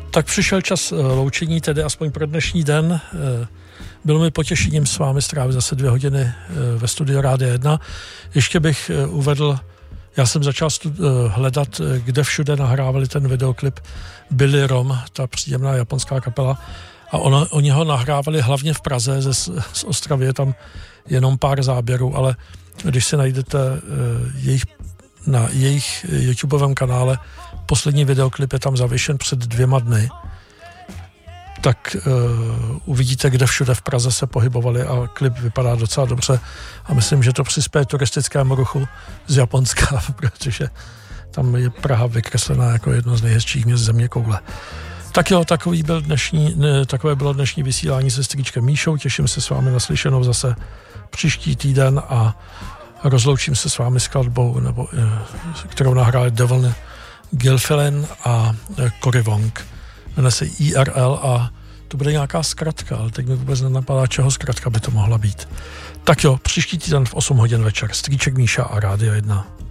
Tak přišel čas loučení, tedy aspoň pro dnešní den. Bylo mi potěšením s vámi strávit zase 2 hodiny ve studiu Rádia 1. Ještě bych uvedl, já jsem začal hledat, kde všude nahrávali ten videoklip Billy Rom, ta příjemná japonská kapela. A oni ho nahrávali hlavně v Praze, z Ostravy je tam jenom pár záběrů, ale když si najdete na jejich YouTubeovém kanále, poslední videoklip je tam zavěšen před 2 dny, tak uvidíte, kde všude v Praze se pohybovali a klip vypadá docela dobře a myslím, že to přispěje turistickému ruchu z Japonska, protože tam je Praha vykreslená jako jedno z nejhezčích měst zeměkoule. Tak jo, takové bylo dnešní vysílání se strýčkem Míšou. Těším se s vámi naslyšenou zase příští týden a rozloučím se s vámi skladbou, kterou nahráli Devon Gilfillan a Cory Wong. Jmenuje se IRL a to bude nějaká zkratka, ale teď mi vůbec nenapadá, čeho zkratka by to mohla být. Tak jo, příští týden v 8 hodin večer. Strýček Míša a Rádio 1.